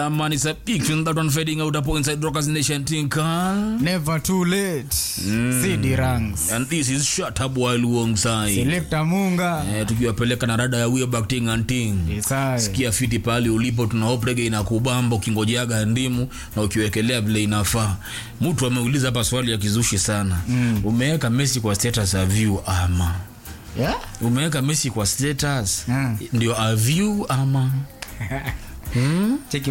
Yeah, man, it's a big tune that one fading out up inside Rockers Nation Tinkal. Never too late. CD Ranks. And this is Shut Up While Alongside. Selecta Munga. Tukiwapeleka na rada ya We Back Ting and Ting. Sikia fiti pali ulipo, tunahope reggae inakubamba ukingojeaga ndimu na ukiwekelea vile inafaa. Mtu ameuliza hapa swali ya kizushi sana. Umeweka Messi kwa status ya view ama? Yeah? Umeweka Messi kwa status ndio a view ama? Cheki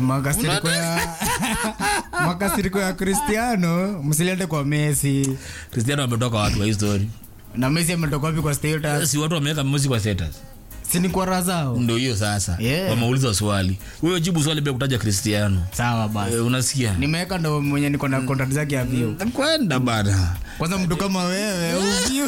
makasiriko ya Cristiano msilete kwa Messi. Cristiano ametoka watu wa history. Na Messi ametoka wapi kwa status? Si watu wameweka Messi kwa status. Si ni kwa razao. Ndio hiyo sasa. Yeah. Wameuliza swali. Wewe jibu swali bila kutaja Cristiano. Sawa basi. Unasikia? Nimeweka ndo mwenye niko na contract zake ya view. Kwenda bana. Kwanza mtu kama wewe uview.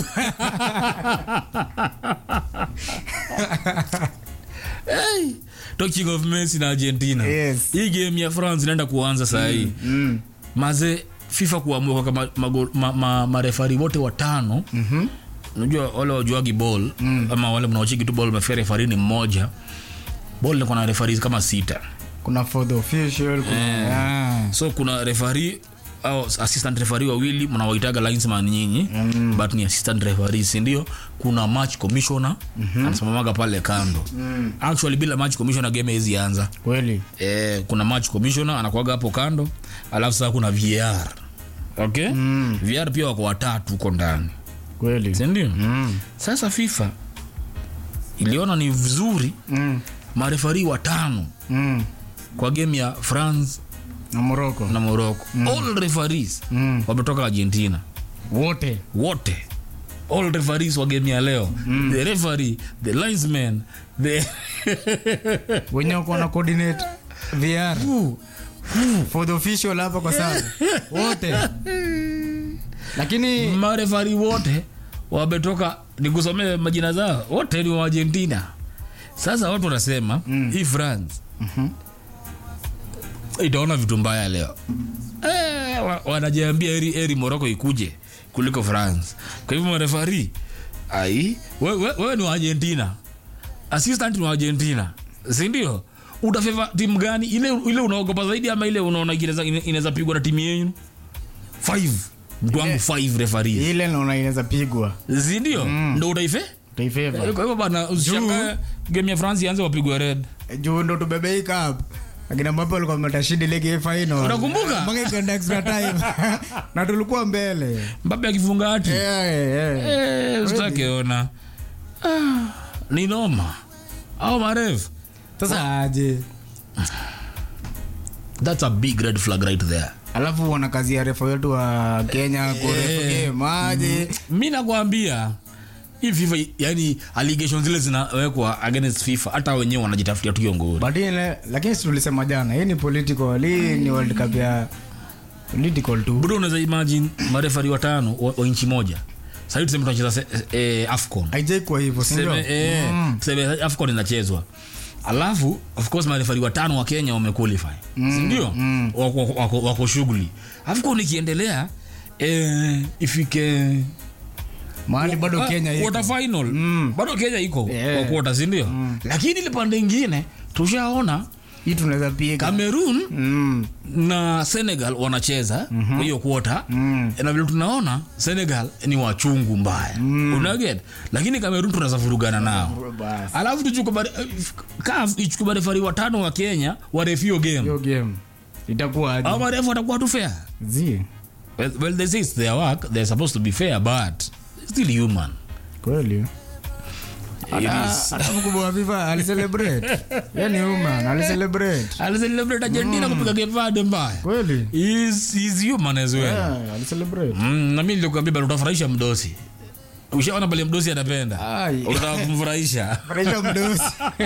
Hey, talking of Messi na Argentina. Yes. Hii game ya France inaenda kuanza saa hii. Maze FIFA kuamua kama marefari wote watano. Unajua wale wajuagi ball ama wale mnaochiki tu ball mafere referee ni mmoja. Ball ni kuna referees kama 6. Kuna for the official, kuna so kuna referee au assistant referee wawili mnaoitaga linesman nyinyi, but ni assistant referees ndio. Kuna match commissioner anasimamaga pale kando. Actually bila match commissioner game hizi anza. Kweli? Kuna match commissioner anakuaga hapo kando, alafu sasa kuna VAR. Okay? VAR pia wako watatu huko ndani. Kweli? Ndio. Sasa FIFA iliona ni vizuri marefari watano kwa game ya France na Morocco. All referees wametoka Argentina. Wote. All referees wa game ya leo. The referee, the linesman, the wenye wako na coordinate VR. For the official hapa kwa sababu wote. Lakini marefari wote wametoka, nikusomee majina zao, wote ni wa Argentina. Sasa watu wanasema hii France itaona vitu mbaya leo. Wanajiambia eri Morocco ikuje kuliko France. Kwa hivyo marefari, wewe ni wa Argentina, assistant ni wa Argentina, si ndio? Utafeva timu gani? Ile unaogopa zaidi ama ile unaona inaweza pigwa na timu yenu? 5 mtu wangu 5 referees. Ile naona inaweza pigwa. Si ndio? Ndio utaifeva. Kwa hivyo bana usishangae game ya France ianze wapigwe red. Juu ndo tubebe hii cup. Akina Mbappe walikuwa wametashidi ligi final. Unakumbuka? Mpaka ikaenda extra time. Na tulikuwa mbele. Mbappe akifunga hati. Usitakiona. Ni noma. Au maref. Sasa aje. That's a big red flag right there. Alafu wana kazi ya refa wetu wa Kenya kurefa game aje. Mimi nakwambia hii FIFA, yani allegations zile zinawekwa against FIFA, hata wenyewe wanajitafutia tu kiongozi. Badile, lakini tulisema jana, hii ni political, hii ni World Cup ya political tu. Bado unaweza imagine marefari watano wa nchi moja. Sasa hivi tunacheza AFCON. Haijai kwa hivyo, si ndio? Sasa AFCON inachezwa. Alafu of course marefari watano wa Kenya wamequalify. Si ndio? Wako shughuli. AFCON ikiendelea ifike mahali bado Kenya iko quarter final. Bado Kenya iko kwa quarter, si ndio? Lakini ile pande nyingine tushaona hii tunaweza piga Cameroon na Senegal wanacheza hiyo quarter. Na vile tunaona Senegal ni wachungu mbaya. Unaget? Lakini Cameroon tunaweza furugana nao. Alafu tuchukue CAF ichukue referee watano wa Kenya wa review game. Hiyo game itakuwa aje? Au referee watakuwa tu fair? Well, they say it's their work, they're supposed to be fair, but still human. Kweli? Hata mkubwa wa FIFA alicelebrate. Yani human alicelebrate Argentina kupiga game vade mbaya. Kweli? Is human as well. Alicelebrate. Na mimi nilikwambia bado utafurahisha mdosi. Ushaona pale mdosi anapenda. Unataka kumfurahisha. Furahisha mdosi.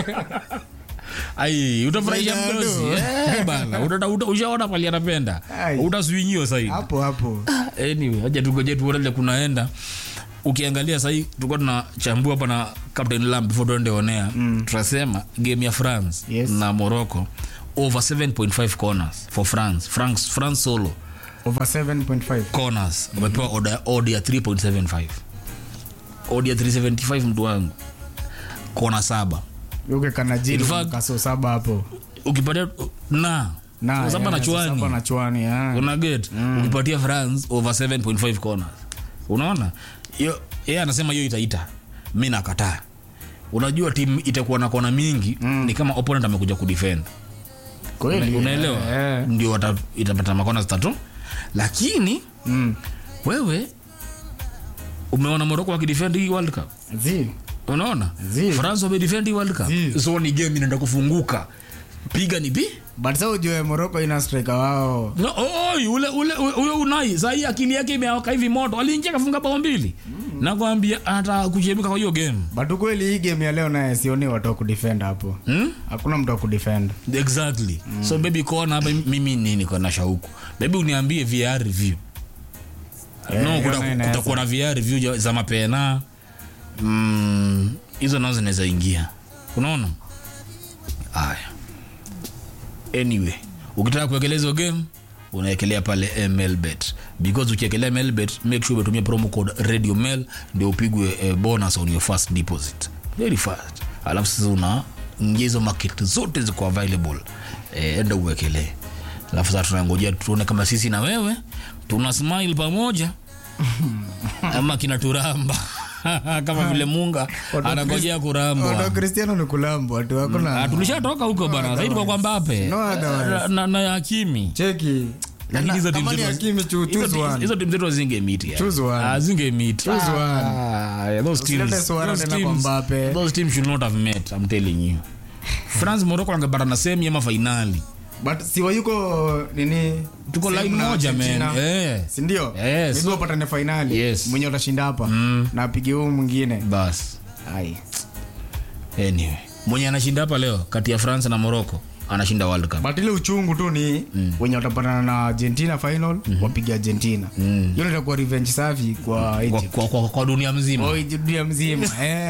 Utafurahisha mdosi. Bana, ushaona pale anapenda. Utaswinyio sasa hivi. Hapo. Anyway, aje tugoje tuone kunaenda. Ukiangalia sasa hivi tulikuwa tunachambua hapa na Captain Lamb before tuende onea. Tunasema game ya France na Morocco over 7.5 corners for France solo over 7.5 corners. Wamepewa odd ya 3.75. Odd ya 375 mtu wangu. Kona 7. Yuke kana jini kaso 7 hapo. Ukipata na Na saba na chwani. Saba na chwani. Una get ukipatia France over 7.5 corners. Unaona? Hiyo yeye anasema hiyo itaita. Mimi nakataa. Unajua timu itakuwa na kona mingi ni kama opponent amekuja kudefend. Kweli. Unaelewa? Ndio itapata makona tatu. Lakini wewe umeona Morocco wakidefend hii World Cup? Unaona? France wamedefend hii World Cup. So ni game inaenda kufunguka. Piga ni but sasa ujue Morocco ina striker wao. No, ule Unai sasa hii akili yake imewaka hivi moto. Aliingia kafunga bao mbili. Nakwambia hata kuchemka kwa hiyo game. But kweli hii game ya leo naye sioni watu wa kudefend hapo. Hakuna mtu wa kudefend. Exactly. So baby corner hapa mimi niko na shauku. Baby uniambie VR review. No, kutakuwa na VR review za mapena. Hizo nazo zinaweza ingia. Unaona? Haya. Anyway, ukitaka kuwekelea hizo game unaekelea pale MLBet, because ukiekelea MLBet make sure utumie promo code RadioMel ndio upigwe bonus on your first deposit very fast. Alafu sasa una ngezo market zote ziko available, enda uwekelee. Alafu sasa tunangojea tuone kama sisi na wewe tuna smile pamoja ama kinaturamba kama vile Munga anangojea kurambwa. Ndio Cristiano ni kulambwa tu, hakuna. Tulishatoka huko bana. Zaidi kwa Mbappe na Hakimi. Cheki. Lakini hizo timu zetu Hakimi choose one. Hizo timu zetu zinge meet. Choose one. Zinge meet. Choose one. Those teams should not have met, I'm telling you. France Morocco angepata na semi ama finali. But siwa yuko nini? Tuko line moja man. Si ndio? Mimi upata na finali. Mwenye utashinda hapa na apige huyu mwingine. Bas. Ai. Anyway, mwenye anashinda hapa leo kati ya France na Morocco anashinda World Cup. But ile uchungu tu ni wenye watapatana na Argentina final wapiga Argentina. Hiyo itakuwa revenge safi kwa Egypt. Kwa dunia mzima. Kwa dunia mzima.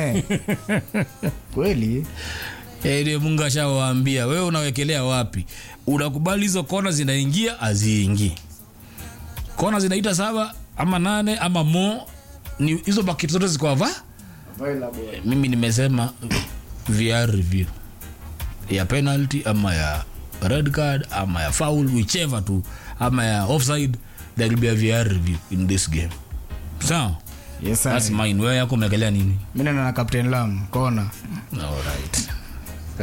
Kweli. Ndio Mungu ashawaambia wewe unawekelea wapi? Unakubali hizo kona zinaingia aziingi. Kona zinaita 7 ama 8 ama mo, ni hizo bucket zote ziko available. Mimi nimesema VR review ya penalty ama ya red card ama ya foul, whichever tu, ama ya offside, there will be a VR review in this game. So yes, that's mine. Wewe yako umekelea nini? Mimi na Captain Lam kona. All right.